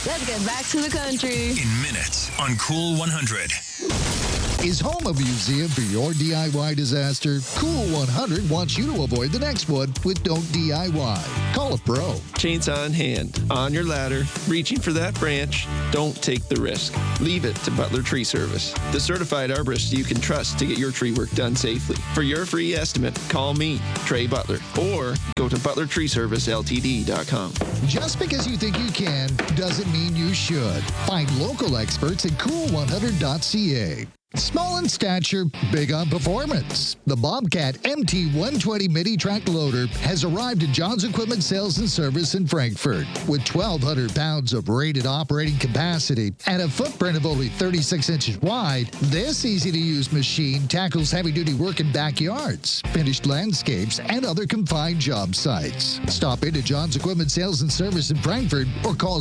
Let's get back to the country. In minutes on Cool 100. Is home a museum for your DIY disaster? Cool 100 wants you to avoid the next one with Don't DIY. Call a pro. Chainsaw in hand, on your ladder, reaching for that branch. Don't take the risk. Leave it to Butler Tree Service, the certified arborist you can trust to get your tree work done safely. For your free estimate, call me, Trey Butler, or go to butlertreeserviceltd.com. Just because you think you can doesn't mean you should. Find local experts at cool100.ca. Small in stature, big on performance. The Bobcat MT120 mini track loader has arrived at John's Equipment Sales and Service in Frankfort. With 1,200 pounds of rated operating capacity and a footprint of only 36 inches wide, this easy-to-use machine tackles heavy-duty work in backyards, finished landscapes, and other confined job sites. Stop into John's Equipment Sales and Service in Frankfort or call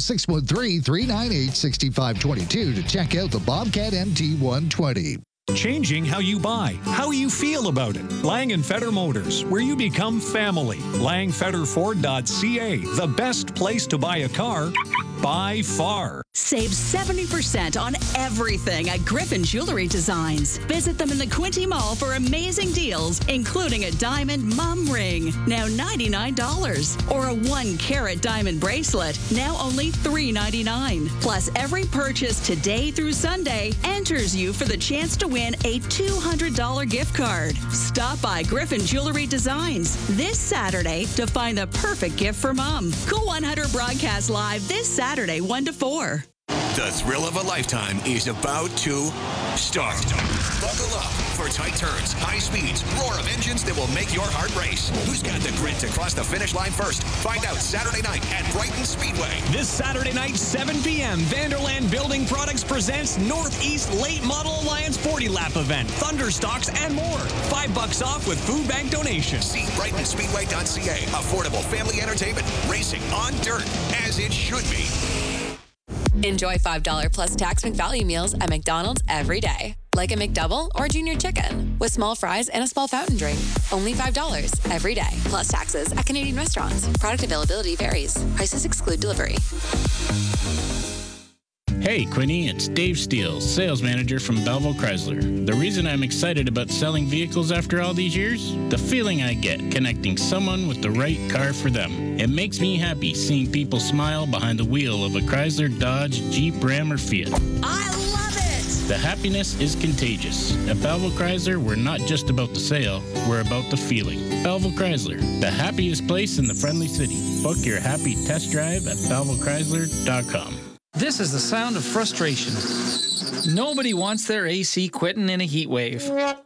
613-398-6522 to check out the Bobcat MT120. Changing how you buy, how you feel about it. Lang & Fetter Motors, where you become family. LangFetterFord.ca, the best place to buy a car by far. Save 70% on everything at Griffin Jewelry Designs. Visit them in the Quinte Mall for amazing deals, including a diamond mum ring, now $99, or a 1-carat diamond bracelet, now only $3.99. Plus, every purchase today through Sunday enters you for the chance to win a $200 gift card. Stop by Griffin Jewelry Designs this Saturday to find the perfect gift for mom. Cool 100 broadcast live this Saturday, 1 to 4. The thrill of a lifetime is about to start. Buckle up for tight turns, high speeds, roar of engines that will make your heart race. Who's got the grit to cross the finish line first? Find out Saturday night at Brighton Speedway. This Saturday night, 7 p.m., Vanderland Building Products presents Northeast Late Model Alliance 40-lap event, Thunderstocks, and more. $5 off with food bank donation. See BrightonSpeedway.ca. Affordable family entertainment. Racing on dirt, as it should be. Enjoy $5 plus tax McValue meals at McDonald's every day. Like a McDouble or Junior Chicken with small fries and a small fountain drink. Only $5 every day. Plus taxes at Canadian restaurants. Product availability varies. Prices exclude delivery. Hey, Quinny, it's Dave Steele, sales manager from Belleville Chrysler. The reason I'm excited about selling vehicles after all these years? The feeling I get connecting someone with the right car for them. It makes me happy seeing people smile behind the wheel of a Chrysler, Dodge, Jeep, Ram, or Fiat. I love it! The happiness is contagious. At Belleville Chrysler, we're not just about the sale, we're about the feeling. Belleville Chrysler, the happiest place in the friendly city. Book your happy test drive at BellevilleChrysler.com. This is the sound of frustration. Nobody wants their AC quitting in a heat wave.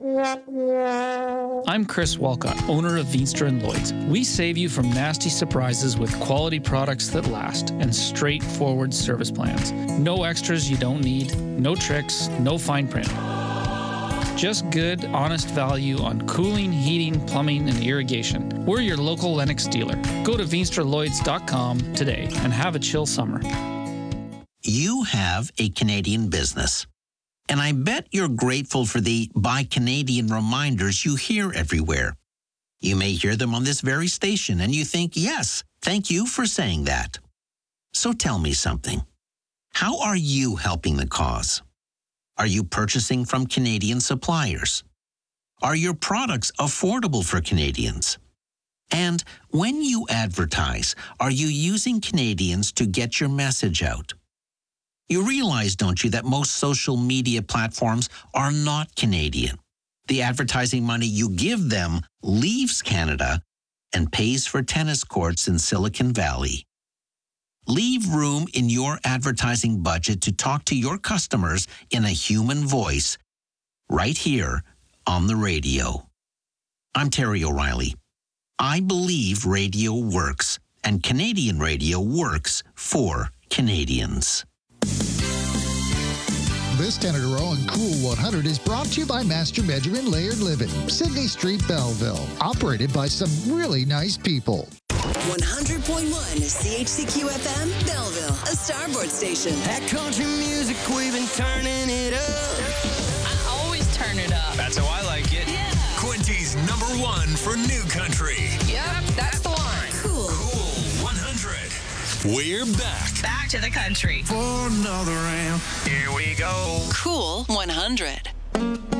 I'm Chris Walcott, owner of Veenstra & Lloyd's. We save you from nasty surprises with quality products that last and straightforward service plans. No extras you don't need, no tricks, no fine print. Just good, honest value on cooling, heating, plumbing, and irrigation. We're your local Lennox dealer. Go to VeenstraLlyods.com today and have a chill summer. You have a Canadian business, and I bet you're grateful for the Buy Canadian reminders you hear everywhere. You may hear them on this very station, and you think, yes, thank you for saying that. So tell me something. How are you helping the cause? Are you purchasing from Canadian suppliers? Are your products affordable for Canadians? And when you advertise, are you using Canadians to get your message out? You realize, don't you, that most social media platforms are not Canadian. The advertising money you give them leaves Canada and pays for tennis courts in Silicon Valley. Leave room in your advertising budget to talk to your customers in a human voice, right here on the radio. I'm Terry O'Reilly. I believe radio works, and Canadian radio works for Canadians. This 10 in a row on Cool 100 is brought to you by Master Benjamin Laird Living, Sydney Street, Belleville. Operated by some really nice people. 100.1 CHCQ-FM, Belleville, a starboard station. That country music, we've been turning it up. I always turn it up. That's how I like it. Yeah. Quinty's #1 for new country. Yep, that's the one. Cool. Cool 100. We're back. Back to the country. For another round. Here we go. Cool 100.